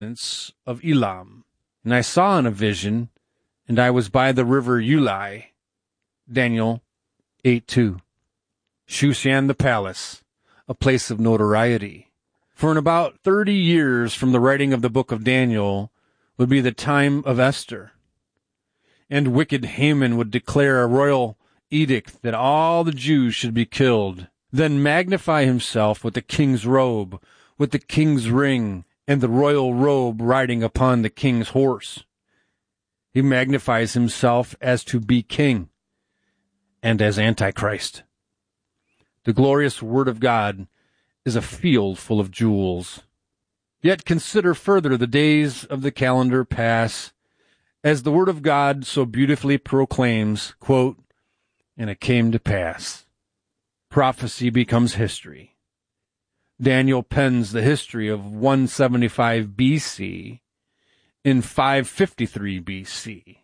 of Elam. And I saw in a vision, and I was by the river Ulai. Daniel 8:2. Shushan the palace, a place of notoriety. For in about 30 years from the writing of the book of Daniel would be the time of Esther. And wicked Haman would declare a royal edict that all the Jews should be killed, then magnify himself with the king's robe, with the king's ring, and the royal robe riding upon the king's horse. He magnifies himself as to be king and as Antichrist. The glorious word of God is a field full of jewels. Yet consider further the days of the calendar pass, as the word of God so beautifully proclaims, quote, "And it came to pass." Prophecy becomes history. Daniel pens the history of 175 B.C. in 553 B.C.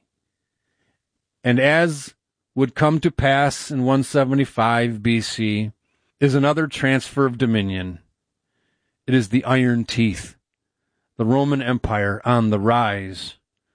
And as would come to pass in 175 B.C. is another transfer of dominion. It is the Iron Teeth, the Roman Empire on the rise,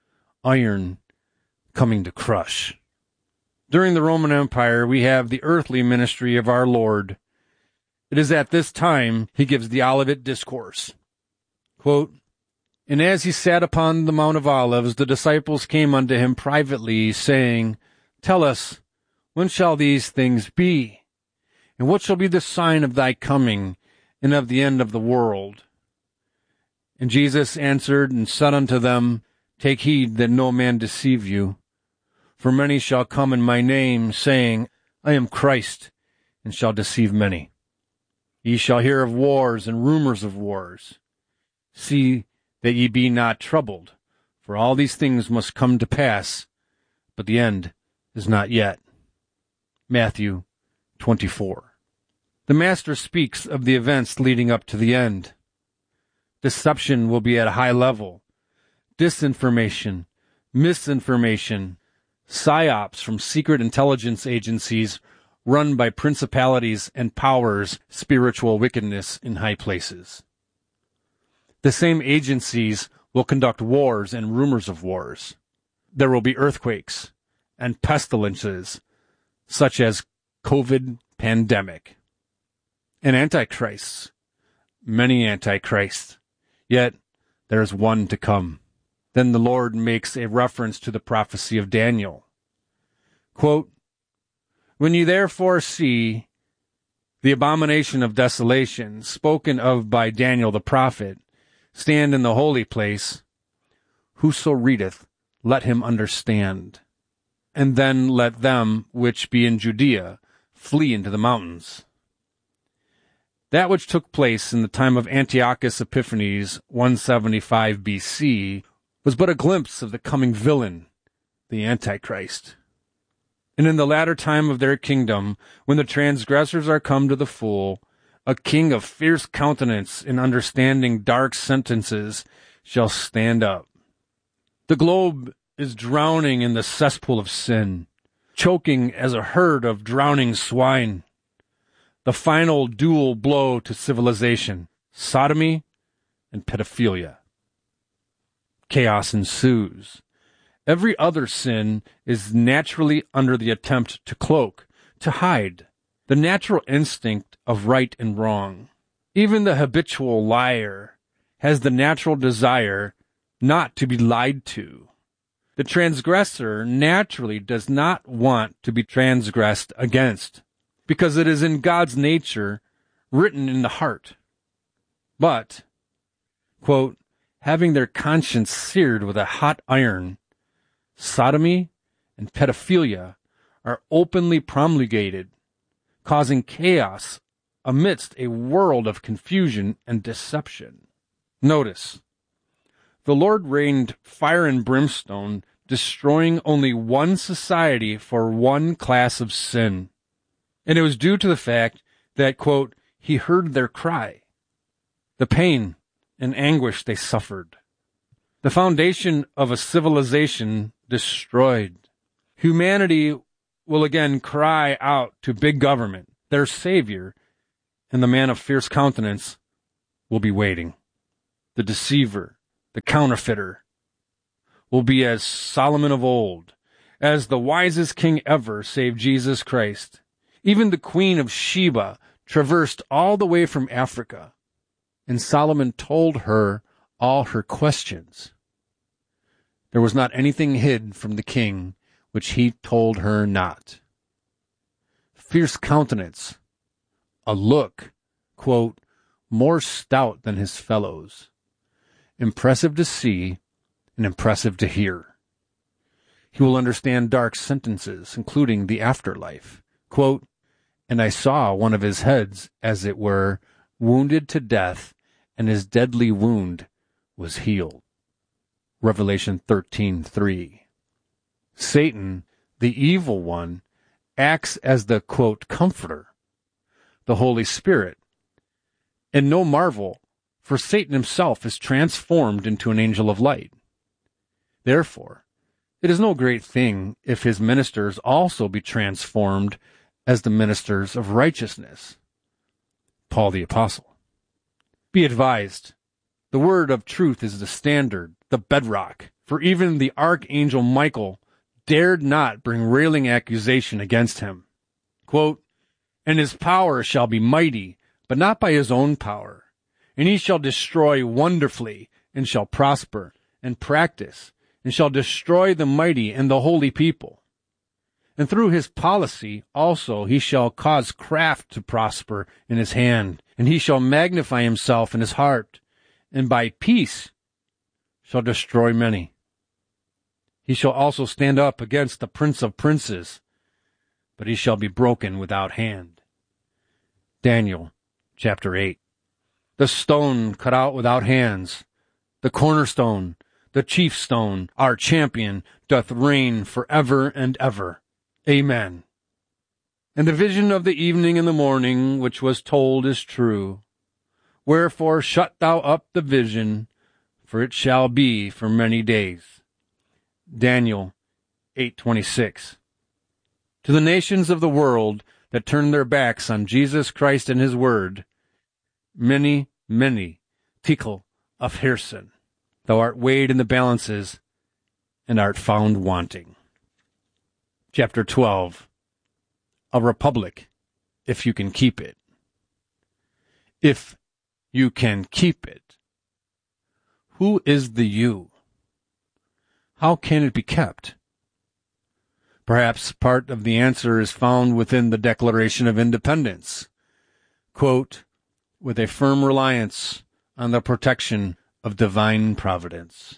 iron coming to crush. During the Roman Empire, we have the earthly ministry of our Lord. It is at this time he gives the Olivet Discourse. Quote, "And as he sat upon the Mount of Olives, the disciples came unto him privately, saying, Tell us, when shall these things be? And what shall be the sign of thy coming and of the end of the world? And Jesus answered and said unto them, Take heed that no man deceive you. For many shall come in my name, saying, I am Christ, and shall deceive many. Ye shall hear of wars and rumors of wars. See that ye be not troubled, for all these things must come to pass, but the end is not yet." Matthew 24. The Master speaks of the events leading up to the end. Deception will be at a high level. Disinformation, misinformation, psyops from secret intelligence agencies run by principalities and powers, spiritual wickedness in high places. The same agencies will conduct wars and rumors of wars. There will be earthquakes and pestilences, such as COVID pandemic. And antichrists, many antichrists, yet there is one to come. Then the Lord makes a reference to the prophecy of Daniel. Quote, "When ye therefore see the abomination of desolation spoken of by Daniel the prophet stand in the holy place, whoso readeth, let him understand. And then let them which be in Judea flee into the mountains." That which took place in the time of Antiochus Epiphanes, 175 B.C., was but a glimpse of the coming villain, the Antichrist. And in the latter time of their kingdom, when the transgressors are come to the full, a king of fierce countenance and understanding dark sentences shall stand up. The globe is drowning in the cesspool of sin, choking as a herd of drowning swine. The final dual blow to civilization, sodomy and pedophilia. Chaos ensues. Every other sin is naturally under the attempt to cloak, to hide, the natural instinct of right and wrong. Even the habitual liar has the natural desire not to be lied to. The transgressor naturally does not want to be transgressed against, because it is in God's nature, written in the heart. But, quote, having their conscience seared with a hot iron, sodomy and pedophilia are openly promulgated, causing chaos amidst a world of confusion and deception. Notice, the Lord rained fire and brimstone, destroying only one society for one class of sin. And it was due to the fact that, quote, he heard their cry, the pain and anguish they suffered. The foundation of a civilization destroyed. Humanity will again cry out to big government, their savior, and the man of fierce countenance will be waiting. The deceiver, the counterfeiter, will be as Solomon of old, as the wisest king ever save Jesus Christ. Even the Queen of Sheba traversed all the way from Africa, and Solomon told her all her questions. There was not anything hid from the king which he told her not. Fierce countenance, a look, quote, more stout than his fellows, impressive to see and impressive to hear. He will understand dark sentences, including the afterlife. Quote, and I saw one of his heads, as it were, wounded to death, and his deadly wound was healed. Revelation 13:3. Satan, the evil one, acts as the, quote, comforter, the Holy Spirit. And no marvel, for Satan himself is transformed into an angel of light. Therefore, it is no great thing if his ministers also be transformed as the ministers of righteousness. Paul the Apostle. Be advised, the word of truth is the standard, the bedrock, for even the archangel Michael dared not bring railing accusation against him. Quote, and his power shall be mighty, but not by his own power. And he shall destroy wonderfully, and shall prosper, and practice, and shall destroy the mighty and the holy people. And through his policy also he shall cause craft to prosper in his hand, and he shall magnify himself in his heart, and by peace shall destroy many. He shall also stand up against the prince of princes, but he shall be broken without hand. Daniel chapter 8. The stone cut out without hands, the cornerstone, the chief stone, our champion, doth reign forever and ever. Amen. And the vision of the evening and the morning which was told is true. Wherefore shut thou up the vision, for it shall be for many days. Daniel 8:26. To the nations of the world that turn their backs on Jesus Christ and his word, many, many tekel of Hirson. Thou art weighed in the balances, and art found wanting. Chapter 12. A republic, if you can keep it. If you can keep it. Who is the you? How can it be kept? Perhaps part of the answer is found within the Declaration of Independence. Quote, with a firm reliance on the protection of divine providence.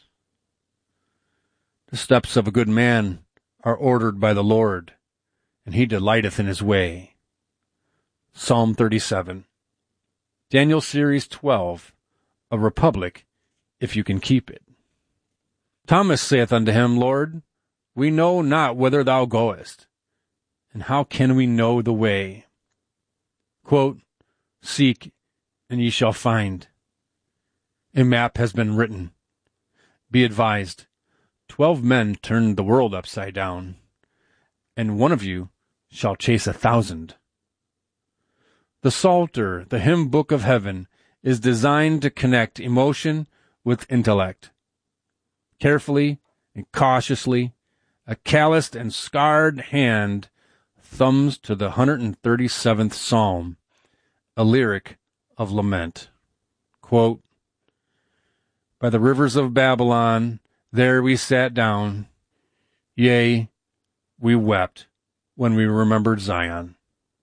The steps of a good man are ordered by the Lord, and he delighteth in his way. Psalm 37. Daniel Series 12, A Republic, if you can keep it. Thomas saith unto him, Lord, we know not whither thou goest, and how can we know the way? Quote, seek, and ye shall find. A map has been written. Be advised, 12 men turned the world upside down, and one of you shall chase 1,000. The Psalter, the hymn book of heaven, is designed to connect emotion with intellect. Carefully and cautiously, a calloused and scarred hand thumbs to the 137th Psalm, a lyric of lament. Quote, by the rivers of Babylon, there we sat down. Yea, we wept when we remembered Zion.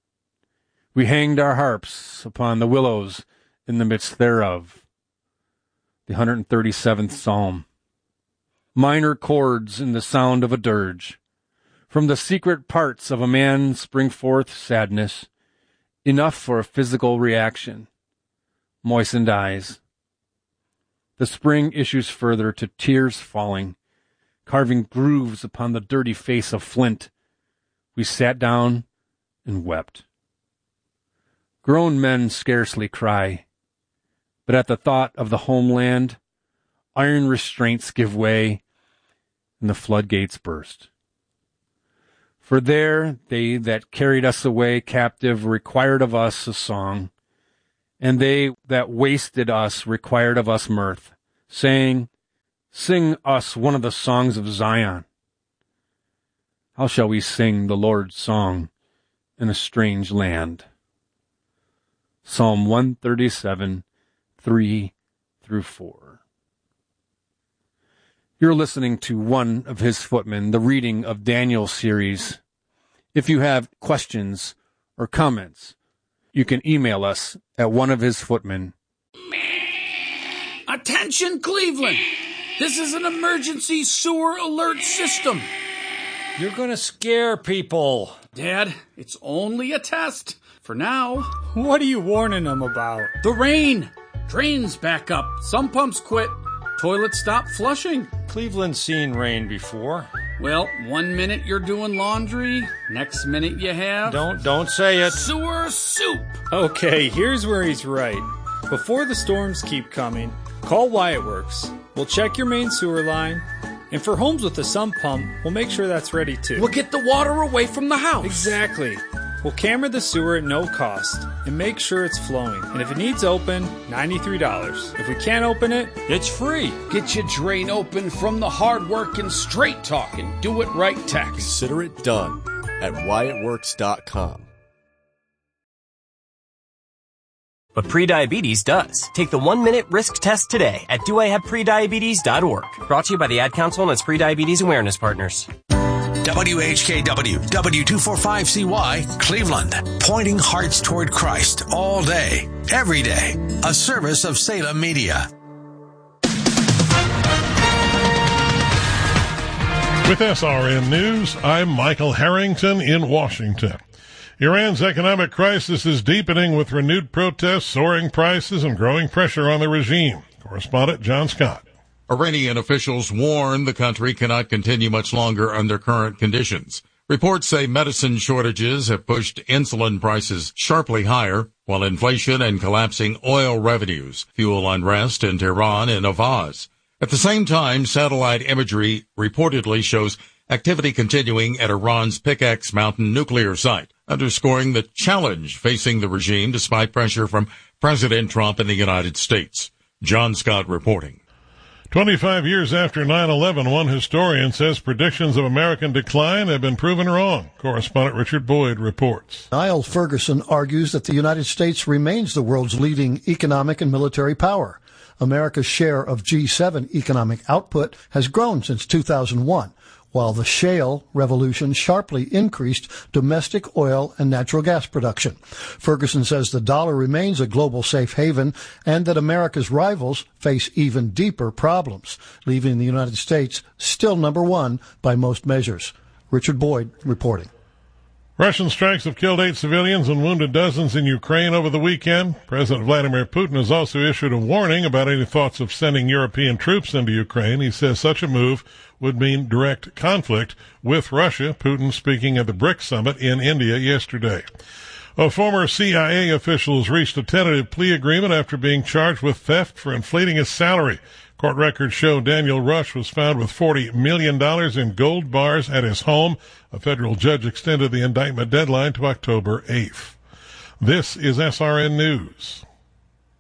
We hanged our harps upon the willows in the midst thereof. The 137th Psalm. Minor chords in the sound of a dirge. From the secret parts of a man spring forth sadness, enough for a physical reaction. Moistened eyes. The spring issues further to tears falling, carving grooves upon the dirty face of flint. We sat down and wept. Grown men scarcely cry, but at the thought of the homeland, iron restraints give way, and the floodgates burst. For there they that carried us away captive required of us a song, and they that wasted us required of us mirth, saying, Sing us one of the songs of Zion. How shall we sing the Lord's song in a strange land? Psalm 137, 3 through 4. You're listening to One of His Footmen, the reading of Daniel series. If you have questions or comments, you can email us at oneofhisfootmen. Attention, Cleveland! This is an emergency sewer alert system. You're going to scare people. Dad, it's only a test. For now. What are you warning them about? The rain. Drains back up. Some pumps quit. Toilets stop flushing. Cleveland's seen rain before. Well, 1 minute you're doing laundry. Next minute you have... Don't say it. Sewer soup. Okay, here's where he's right. Before the storms keep coming, call Wyatt Works. We'll check your main sewer line. And for homes with a sump pump, we'll make sure that's ready too. We'll get the water away from the house. Exactly. We'll camera the sewer at no cost and make sure it's flowing. And if it needs open, $93. If we can't open it, it's free. Get your drain open from the hard-working, straight-talking, do-it-right tax. Consider it done at WyattWorks.com. But prediabetes does. Take the 1-minute risk test today at doihaveprediabetes.org. Brought to you by the Ad Council and its Prediabetes Awareness Partners. WHKW, W245CY, Cleveland. Pointing hearts toward Christ all day, every day. A service of Salem Media. With SRN News, I'm Michael Harrington in Washington. Iran's economic crisis is deepening with renewed protests, soaring prices, and growing pressure on the regime. Correspondent John Scott. Iranian officials warn the country cannot continue much longer under current conditions. Reports say medicine shortages have pushed insulin prices sharply higher, while inflation and collapsing oil revenues fuel unrest in Tehran and Avaz. At the same time, satellite imagery reportedly shows activity continuing at Iran's Pickaxe Mountain nuclear site, underscoring the challenge facing the regime despite pressure from President Trump in the United States. John Scott reporting. 25 years after 9/11, one historian says predictions of American decline have been proven wrong. Correspondent Richard Boyd reports. Niall Ferguson argues that the United States remains the world's leading economic and military power. America's share of G7 economic output has grown since 2001. While the shale revolution sharply increased domestic oil and natural gas production. Ferguson says the dollar remains a global safe haven and that America's rivals face even deeper problems, leaving the United States still number one by most measures. Richard Boyd reporting. Russian strikes have killed 8 civilians and wounded dozens in Ukraine over the weekend. President Vladimir Putin has also issued a warning about any thoughts of sending European troops into Ukraine. He says such a move would mean direct conflict with Russia. Putin speaking at the BRICS summit in India yesterday. A former CIA official has reached a tentative plea agreement after being charged with theft for inflating his salary. Court records show Daniel Rush was found with $40 million in gold bars at his home. A federal judge extended the indictment deadline to October 8th. This is SRN News.